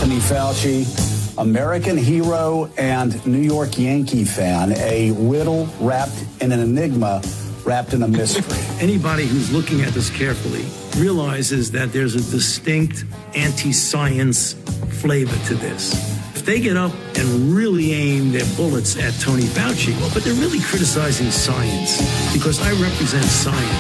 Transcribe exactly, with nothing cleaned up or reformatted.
Anthony Fauci, American hero and New York Yankee fan, a riddle wrapped in an enigma, wrapped in a mystery. Anybody who's looking at this carefully realizes that there's a distinct anti-science flavor to this. If they get up and really aim their bullets at Tony Fauci, well, but they're really criticizing science because I represent science.